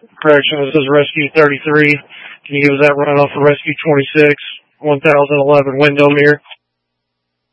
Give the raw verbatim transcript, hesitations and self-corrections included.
Correction, this is Rescue thirty-three. Can you give us that runoff for Rescue twenty-six, one thousand eleven Window Mirror?